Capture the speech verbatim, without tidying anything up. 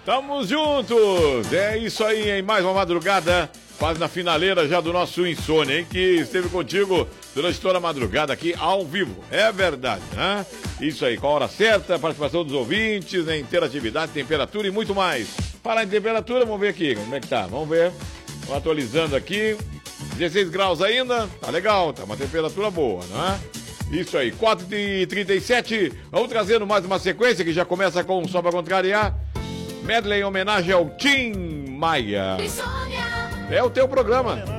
Tamo juntos! É isso aí, em mais uma madrugada, quase na finaleira já do nosso Insônia, hein? Que esteve contigo durante toda a madrugada aqui ao vivo. É verdade, né? Isso aí, com a hora certa, participação dos ouvintes, né? Interatividade, temperatura e muito mais. Falar em temperatura, vamos ver aqui como é que tá. Vamos ver. Vamos atualizando aqui. dezesseis graus ainda, tá legal, tá uma temperatura boa, né? Isso aí, quatro e trinta e sete. Vamos trazendo mais uma sequência que já começa com Só Pra Contrariar. Medley em homenagem ao Tim Maia. É o teu programa.